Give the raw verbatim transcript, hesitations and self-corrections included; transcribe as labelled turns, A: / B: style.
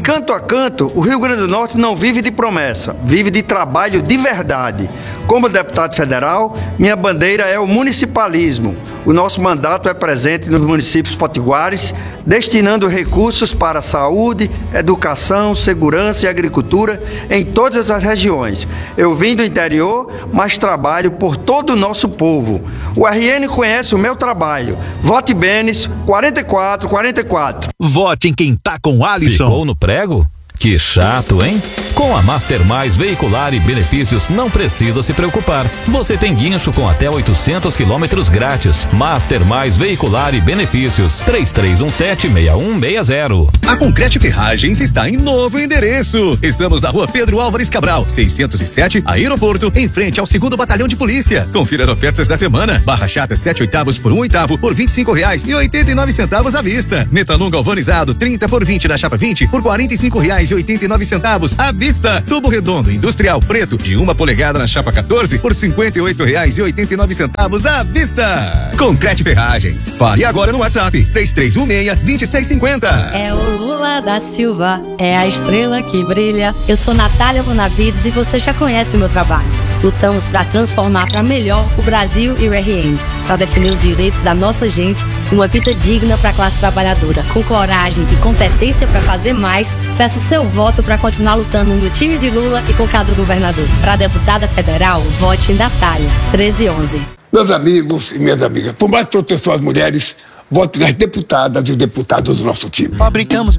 A: canto a canto, o Rio Grande do Norte não vive de promessa, vive de trabalho de verdade. Como deputado federal, minha bandeira é o municipalismo. O nosso mandato é presente nos municípios potiguares, destinando recursos para saúde, educação, segurança e agricultura em todas as regiões. Eu vim do interior, mas trabalho por todo o nosso povo. O R N conhece o meu trabalho. Vote Benes, quarenta e quatro quarenta e quatro.
B: Vote em quem tá com Alisson.
C: Ficou no prego? Que chato, hein? Com a Master Mais Veicular e Benefícios não precisa se preocupar. Você tem guincho com até oitocentos quilômetros grátis. Master Mais Veicular e Benefícios. três três um sete, seis um seis zero.
B: A Concrete Ferragens está em novo endereço. Estamos na rua Pedro Álvares Cabral, seiscentos e sete, Aeroporto, em frente ao segundo Batalhão de Polícia. Confira as ofertas da semana. Barra chata sete oitavos por um oitavo por vinte e cinco reais e oitenta e nove centavos à vista. Metanum galvanizado trinta por vinte na chapa vinte por quarenta e cinco reais e oitenta e nove centavos à vista. Tubo redondo industrial preto de uma polegada na chapa quatorze por cinquenta e oito reais e oitenta e nove centavos à vista. Concrete Ferragens. Fale agora no WhatsApp três três um seis, dois seis cinco zero.
D: É o Lula da Silva, é a estrela que brilha. Eu sou Natália Bonavides e você já conhece o meu trabalho. Lutamos para transformar para melhor o Brasil e o R N, para defender os direitos da nossa gente e uma vida digna para a classe trabalhadora. Com coragem e competência para fazer mais, peço seu voto para continuar lutando no time de Lula e com cada governador. Para deputada federal, vote em Natália, treze onze.
E: Meus amigos e minhas amigas, por mais proteção às mulheres, vote nas deputadas e os deputados do nosso time.
F: Fabricamos